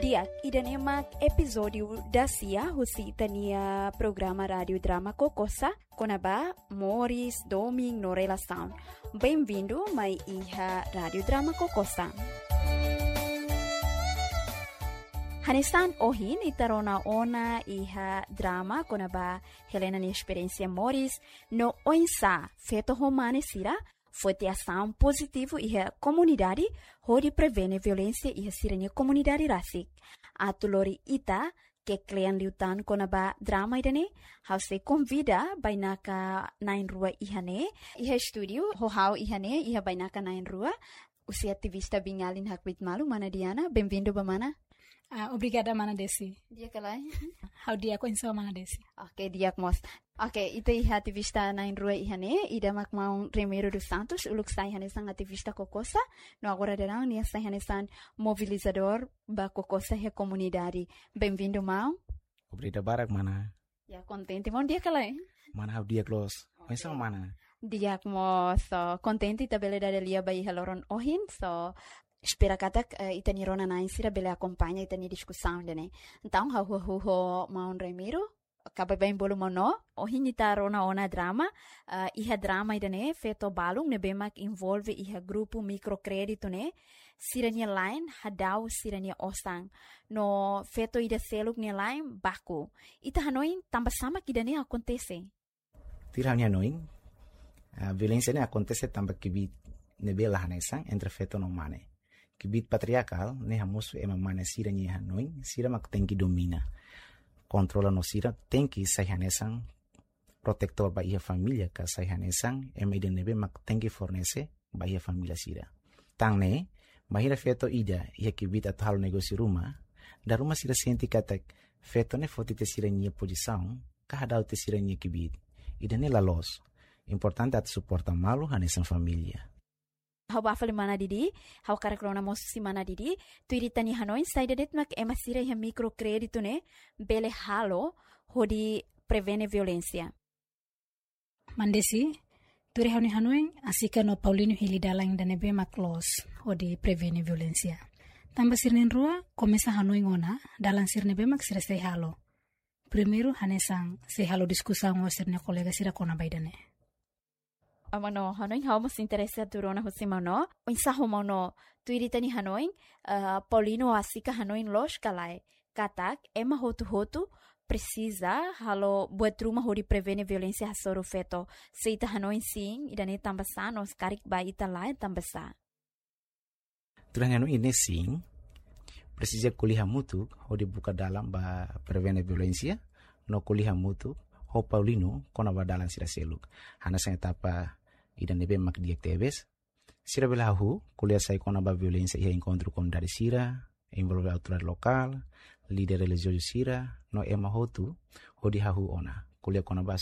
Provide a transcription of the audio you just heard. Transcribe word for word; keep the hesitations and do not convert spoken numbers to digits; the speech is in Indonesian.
Diak idan emak episódio da Cia husi tania programa rádio drama Kokosa konaba Morris Doming no relação. Bem-vindo mai iha rádio drama Kokosa. Hanesan ohin itarona ona iha drama konaba Helena ni experiência Morris no oinsa feto romane sira foi ter ação positivo e a comunidade onde prevene violência e a sirene comunidade rasik. A tulori ita que klean liutan konaba drama idane, how se convida bainaka nain rua ihane, iha studio ho how ihane iha bainaka nain rua. Usi ativista bingalin hakwit malu mana Diana, bem-vindo ba mana? Uh, obrigada, Mana Desi. Dia kalai. How dia ko insa Mana Desi. Okay, dia mos. Okay, ito iha ativista na inrua ihane, ida makmaong Remiro dos Santos, uluk sa ihane sang ativista Kokosa, no agora derang niya sa ihane sang mobilizador ba Kokosa he comunidade. Bem-vindo, Mau. Obrigada barak, Mana. Ya, contente, mon dia kalai. Mana how dia close. Okay. Insa Mana. Dia mo so contente tabele da lia ba iha loron ohin, so espera katak uh, itani rona na insira bele acompanha itani discussão dene. Então ha hu hu ho Maun Remiro acaba bem bolo mono o hinita rona ona drama uh, iha drama idane feto balung ne bemak involve iha grupo microcredito ne sirania line hadau sirania osang no feto ida seluk ne line baku ita hanoin tambah sama kidane acontece. Tirania noin a violência ne acontece tambah kibit ne bela hanesang entre feto no mane. Kibit patriarcal, ne hamus ema mana sira ni hanoin, sira mak tenki domina. Controla no sira, tenki sai hanesang, protector ba ia familia ka sai hanesang, ema ide nebe mak tenki fornece ba ia familia sira. Tang ne, bahira feto ida, ia kibit at halo negosi rumah, da rumah sira senti katak, feto ne foti te sira nia posição, kahadau te sira nia kibit. Ida ne la los. Importante at suporta malu hanesang familia. Hau bafale mana didi, hau karakrona mosu si mana didi, tu iritani hanoin saida det mak ema sira iha microcredito ne, bele halo, hodi prevene violência. Mandesi, tu rehani hanoin, asika no Paulino hili dalang dane be mak los, hodi prevene violência. Tambah sirnen rua, komesa hanoin ona, dalang sirne be mak sira say halo. Primeiro hanesang, say halo diskusang o sirne kolega sira kona baidane. Amano hanoin hau mas interesa turona hosimano insaho mano tu iritani hanoin uh, Paulino asika hanoin los kalai katak ema hotu hotu precisa halo buat rumah hori prevene violência hasoro feto seita hanoin sim idane tambasa nos karik ba ita lai tambasa Turanya no ini sim precisa kuliah mutu hori buka dalam ba prevene violência no kuliah mutu ho Paulino kona ba dalam sira seluk hana sa etapa idan nebe mak diactives sira belahu kuliah sai kona ba violência ia encontro com dari sira envolve autoridade local líder religioso sira no ema hotu hodi hahu ona kuliah kona ba